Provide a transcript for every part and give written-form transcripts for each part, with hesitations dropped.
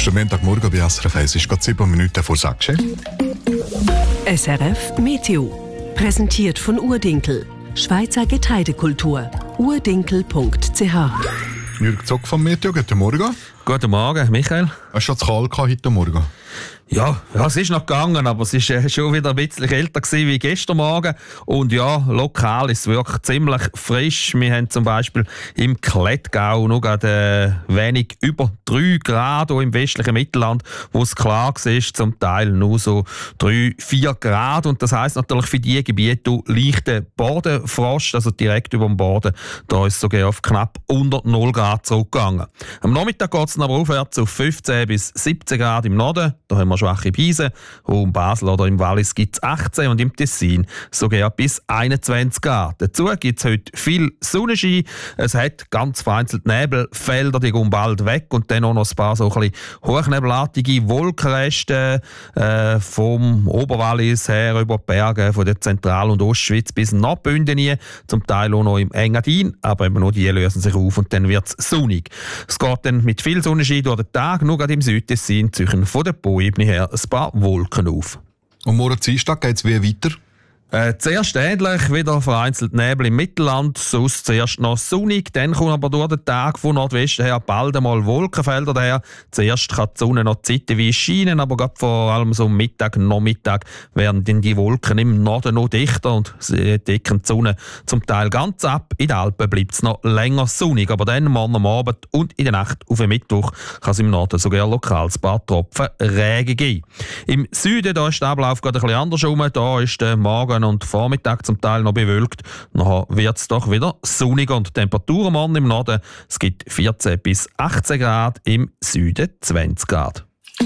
ist der Montagmorgen bei SRF 1. Es ist gerade 7 Minuten vor 6. SRF Meteo. Präsentiert von Urdinkel. Schweizer Getreidekultur. urdinkel.ch. Jürg Zock vom Meteo, guten Morgen. Guten Morgen, Michael. Hast du schon zu kalt heute Morgen? Ja, es ist noch gegangen, aber es war schon wieder ein bisschen kälter wie gestern Morgen. Und ja, lokal ist es wirklich ziemlich frisch. Wir haben zum Beispiel im Klettgau noch gerade wenig über 3 Grad im westlichen Mittelland, wo es klar war, zum Teil nur so 3-4 Grad. Und das heisst natürlich für diese Gebiete leichter Bodenfrost, also direkt über dem Boden. Da ist es sogar auf knapp unter 0 Grad zurückgegangen. Am Nachmittag geht es dann aber aufwärts auf 15 bis 17 Grad im Norden. Da haben wir schwache Breisen. Um Basel oder im Wallis gibt es 18 und im Tessin sogar bis 21 Grad. Dazu gibt es heute viel Sonnenschein. Es hat ganz vereinzelt Nebelfelder, die gehen bald weg und dann auch noch ein paar so ein bisschen hochnebelartige Wolkenreste vom Oberwallis her über die Berge von der Zentral- und Ostschweiz bis nach Bündeni, zum Teil auch noch im Engadin, aber eben nur die lösen sich auf und dann wird es sonnig. Es geht dann mit viel Sonnenschein durch den Tag, nur gerade im Südtessin ziehen von der Po-Ebene her ein paar Wolken auf. Und morgen Dienstag geht es wie weiter? Zuerst ähnlich, wieder vereinzelt Nebel im Mittelland, sonst zuerst noch sonnig, dann kommt aber durch den Tag von Nordwesten her bald einmal Wolkenfelder daher. Zuerst kann die Sonne noch zeitweise scheinen, aber gerade vor allem so Mittag, Nachmittag werden dann die Wolken im Norden noch dichter und sie decken die Sonne zum Teil ganz ab. In den Alpen bleibt es noch länger sonnig, aber dann morgen am Abend und in der Nacht auf den Mittwoch kann es im Norden sogar lokal ein paar Tropfen Regen geben. Im Süden da ist der Ablauf gerade ein bisschen andersrum, da ist der Morgen und Vormittag zum Teil noch bewölkt. Nachher wird es doch wieder sonniger und die Temperaturen morgen im Norden. Es gibt 14 bis 18 Grad, im Süden 20 Grad.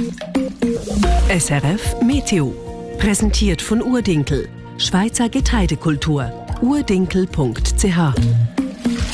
SRF Meteo. Präsentiert von Urdinkel. Schweizer Getreidekultur. urdinkel.ch.